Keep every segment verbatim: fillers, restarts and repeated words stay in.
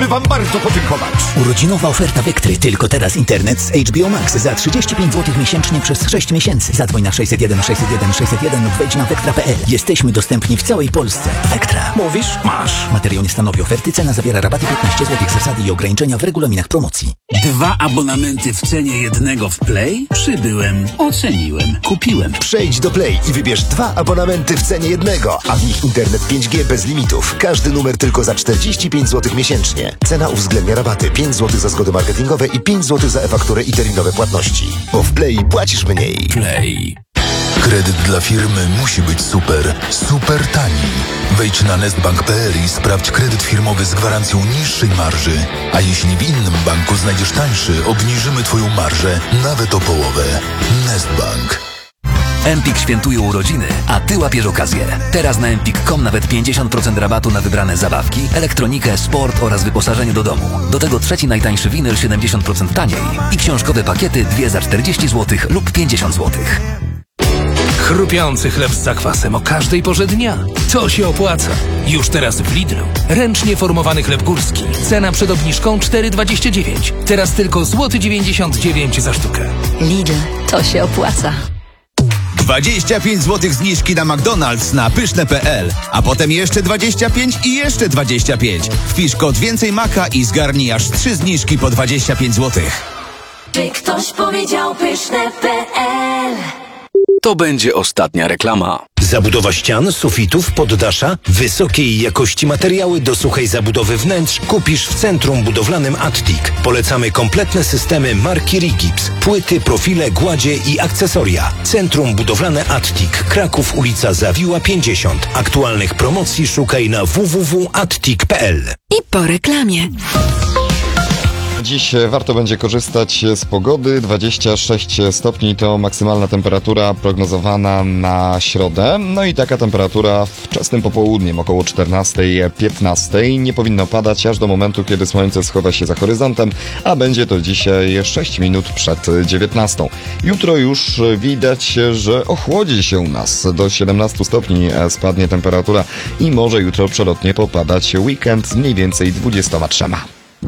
chcemy wam bardzo podziękować. Urodzinowa oferta Vectry. Tylko teraz internet z H B O Max za trzydzieści pięć złotych miesięcznie przez sześć miesięcy. Zadzwoń na sześćset jeden sześćset jeden sześćset jeden lub wejdź na vectra kropka p l. Jesteśmy dostępni w całej Polsce. Vectra. Mówisz? Masz. Materiał nie stanowi oferty. Cena zawiera rabaty piętnaście złotych. Zasady i ograniczenia w regulaminach promocji. Dwa abonamenty w cenie jednego w Play? Przybyłem, oceniłem, kupiłem. Przejdź do Play i wybierz dwa abonamenty w cenie jednego, a w nich internet pięć G bez limitów. Każdy numer tylko za czterdzieści pięć złotych miesięcznie. Cena uwzględnia rabaty pięć złotych za zgody marketingowe i pięć złotych za e-fakturę i terminowe płatności. Bo w Play płacisz mniej. Play. Kredyt dla firmy musi być super, super tani. Wejdź na nestbank kropka p l i sprawdź kredyt firmowy z gwarancją niższej marży. A jeśli w innym banku znajdziesz tańszy, obniżymy Twoją marżę nawet o połowę. Nestbank. Empik świętuje urodziny, a Ty łapiesz okazję. Teraz na empik kropka com nawet pięćdziesiąt procent rabatu na wybrane zabawki, elektronikę, sport oraz wyposażenie do domu. Do tego trzeci najtańszy winyl siedemdziesiąt procent taniej i książkowe pakiety dwie za czterdzieści złotych lub pięćdziesiąt złotych. Chrupiący chleb z zakwasem o każdej porze dnia. To się opłaca. Już teraz w Lidlu. Ręcznie formowany chleb górski. Cena przed obniżką cztery dwadzieścia dziewięć. Teraz tylko złoty dziewięćdziesiąt dziewięć za sztukę. Lidl. To się opłaca. dwadzieścia pięć złotych zniżki na McDonald's na pyszne kropka p l, a potem jeszcze dwadzieścia pięć i jeszcze dwadzieścia pięć. Wpisz kod więcej maka i zgarnij aż trzy zniżki po dwadzieścia pięć złotych. Czy ktoś powiedział pyszne kropka p l? To będzie ostatnia reklama. Zabudowa ścian, sufitów, poddasza, wysokiej jakości materiały do suchej zabudowy wnętrz kupisz w Centrum Budowlanym Attic. Polecamy kompletne systemy marki Rigips, płyty, profile, gładzie i akcesoria. Centrum Budowlane Attic, Kraków, ulica Zawiła pięćdziesiąt. Aktualnych promocji szukaj na w w w kropka attic kropka p l. I po reklamie. Dziś warto będzie korzystać z pogody. dwadzieścia sześć stopni to maksymalna temperatura prognozowana na środę. No i taka temperatura wczesnym popołudniem, około czternasta piętnaście. Nie powinno padać aż do momentu, kiedy słońce schowa się za horyzontem, a będzie to dzisiaj sześć minut przed dziewiętnastą. Jutro już widać, że ochłodzi się u nas. Do siedemnastu stopni spadnie temperatura i może jutro przelotnie popadać. Weekend mniej więcej dwudziestoma trzema.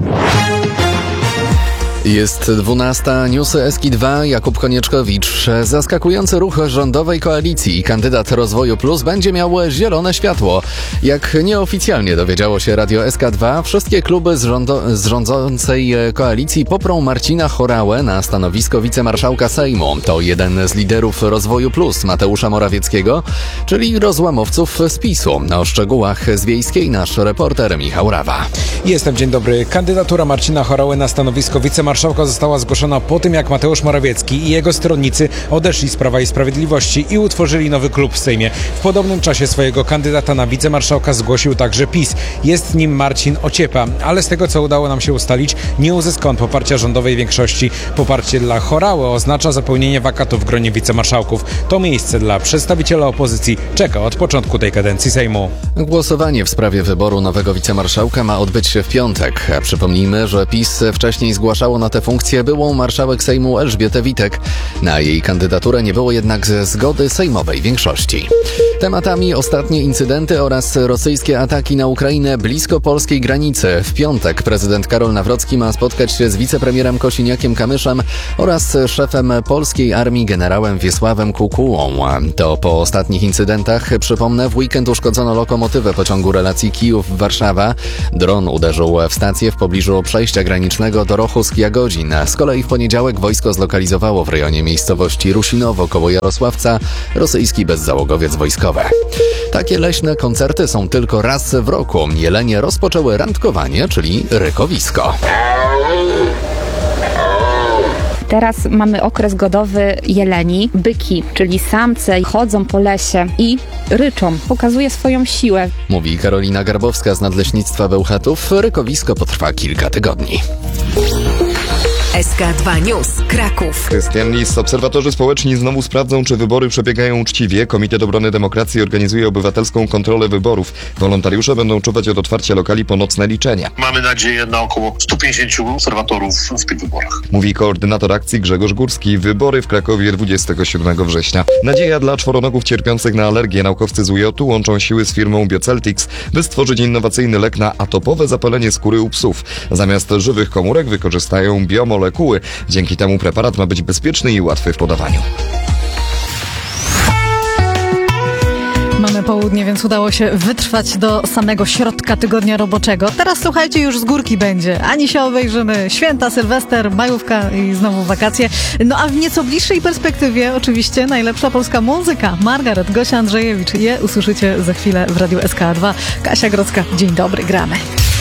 Jest dwunasta, newsy Eski dwa, Jakub Konieczkowicz. Zaskakujący ruch rządowej koalicji. Kandydat Rozwoju Plus będzie miał zielone światło. Jak nieoficjalnie dowiedziało się Radio S K dwa, wszystkie kluby z, rządo- z rządzącej koalicji poprą Marcina Horałę na stanowisko wicemarszałka Sejmu. To jeden z liderów Rozwoju Plus, Mateusza Morawieckiego, czyli rozłamowców z PiSu. O szczegółach z Wiejskiej nasz reporter Michał Rawa. Jestem, dzień dobry. Kandydatura Marcina Horały na stanowisko wicemarszałka została zgłoszona po tym, jak Mateusz Morawiecki i jego stronnicy odeszli z Prawa i Sprawiedliwości i utworzyli nowy klub w Sejmie. W podobnym czasie swojego kandydata na wicemarszałka zgłosił także PiS. Jest nim Marcin Ociepa, ale z tego, co udało nam się ustalić, nie uzyska on poparcia rządowej większości. Poparcie dla Horały oznacza zapełnienie wakatu w gronie wicemarszałków. To miejsce dla przedstawiciela opozycji czeka od początku tej kadencji Sejmu. Głosowanie w sprawie wyboru nowego wicemarszałka ma odbyć się w piątek. Przypomnijmy, że PiS wcześniej zgłaszało na tę funkcję byłą marszałek Sejmu Elżbietę Witek. Na jej kandydaturę nie było jednak zgody sejmowej większości. Tematami ostatnie incydenty oraz rosyjskie ataki na Ukrainę blisko polskiej granicy. W piątek prezydent Karol Nawrocki ma spotkać się z wicepremierem Kosiniakiem-Kamyszem oraz szefem polskiej armii generałem Wiesławem Kukułą. To po ostatnich incydentach, przypomnę, w weekend uszkodzono lokomotywę pociągu relacji Kijów-Warszawa. Dron uderzył w stację w pobliżu przejścia granicznego Dorochowsk-Jagodzin. Z kolei w poniedziałek wojsko zlokalizowało w rejonie miejscowości Rusinowo koło Jarosławca rosyjski bezzałogowiec wojskowy. Takie leśne koncerty są tylko raz w roku. Jelenie rozpoczęły randkowanie, czyli rykowisko. Teraz mamy okres godowy jeleni. Byki, czyli samce, chodzą po lesie i ryczą. Pokazuje swoją siłę. Mówi Karolina Garbowska z Nadleśnictwa Bełchatów. Rykowisko potrwa kilka tygodni. S K dwa News, Kraków. Krystian Lis. Obserwatorzy społeczni znowu sprawdzą, czy wybory przebiegają uczciwie. Komitet Obrony Demokracji organizuje obywatelską kontrolę wyborów. Wolontariusze będą czuwać od otwarcia lokali po nocne liczenia. Mamy nadzieję na około sto pięćdziesięciu obserwatorów w tych wyborach. Mówi koordynator akcji Grzegorz Górski. Wybory w Krakowie dwudziestego siódmego września. Nadzieja dla czworonogów cierpiących na alergię. Naukowcy z U J-u łączą siły z firmą Bioceltics, by stworzyć innowacyjny lek na atopowe zapalenie skóry u psów. Zamiast żywych komórek wykorzystają biomolekuły. Dzięki temu preparat ma być bezpieczny i łatwy w podawaniu. Mamy południe, więc udało się wytrwać do samego środka tygodnia roboczego. Teraz słuchajcie, już z górki będzie. Ani się obejrzymy. Święta, Sylwester, majówka i znowu wakacje. No a w nieco bliższej perspektywie oczywiście najlepsza polska muzyka. Margaret, Gosia Andrzejewicz. Je usłyszycie za chwilę w Radiu S K dwa. Kasia Grodzka, dzień dobry, gramy.